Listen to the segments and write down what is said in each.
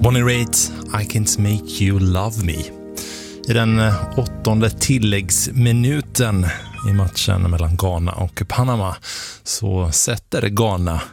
Bonnie Raitt, I Can't Make You Love Me. I den 8:e tilläggsminuten i matchen mellan Ghana och Panama så sätter Ghana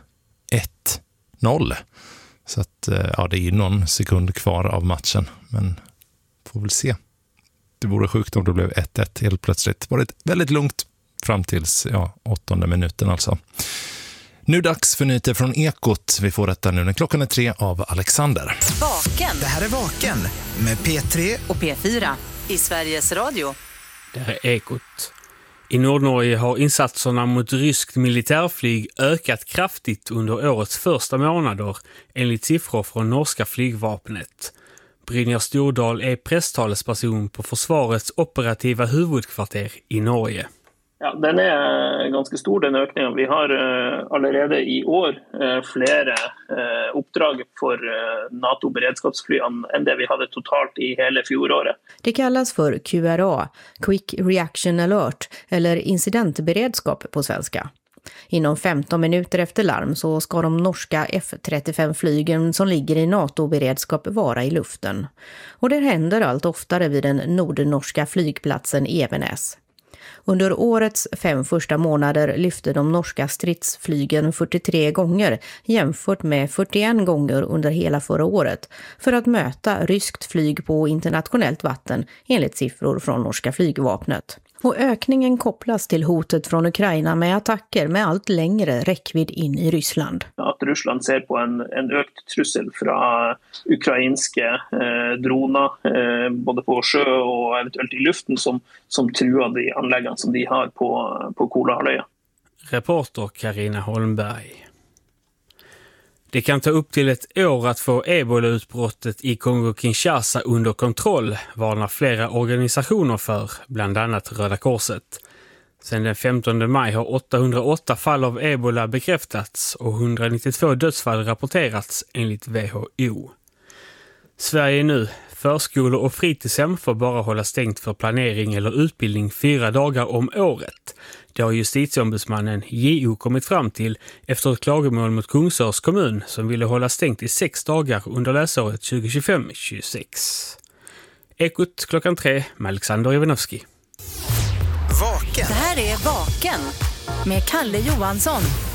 1-0. Så att, ja, det är ju någon sekund kvar av matchen, men får väl se. Det vore sjukt om det blev 1-1 helt plötsligt. Det var väldigt lugnt fram tills 8:e minuten alltså. Nu dags för nyheter från Ekot. Vi får detta nu när klockan är 3 av Alexander. Vaken. Det här är Vaken med P3 och P4 i Sveriges Radio. Det här är Ekot. I Nordnorge har insatserna mot ryskt militärflyg ökat kraftigt under årets första månader enligt siffror från norska flygvapnet. Brynjar Stordal är presstalesperson på försvarets operativa huvudkvarter i Norge. Ja, den är ganska stor, den ökningen. Vi har allerede i år flere uppdrag för NATO-beredskapsfly än det vi hade totalt i hela fjolåret. Det kallas för QRA, Quick Reaction Alert, eller incidentberedskap på svenska. Inom 15 minuter efter larm så ska de norska F-35-flygen som ligger i NATO-beredskap vara i luften. Och det händer allt oftare vid den nordnorska flygplatsen Evenes. Under årets 5 första månader lyfte de norska stridsflygen 43 gånger jämfört med 41 gånger under hela förra året för att möta ryskt flyg på internationellt vatten enligt siffror från norska flygvapnet. Och ökningen kopplas till hotet från Ukraina med attacker med allt längre räckvidd in i Ryssland. Att Ryssland ser på en ökt trussel från ukrainska droner både på sjö och eventuellt i luften som truar de anläggningar som de har på Kolahalvön. Reporter Carina Holmberg. Det kan ta upp till ett år att få ebola-utbrottet i Kongo-Kinshasa under kontroll, varnar flera organisationer för, bland annat Röda Korset. Sedan den 15 maj har 808 fall av ebola bekräftats och 192 dödsfall rapporterats enligt WHO. Sverige nu. Förskolor och fritidshem får bara hålla stängt för planering eller utbildning 4 dagar om året. Det har justitieombudsmannen JO kommit fram till efter ett klagomål mot Kungsörs kommun som ville hålla stängt i 6 dagar under läsåret 2025-26. Ekot klockan 3 med Alexander Ivanovski. Vaken. Det här är Vaken med Kalle Johansson.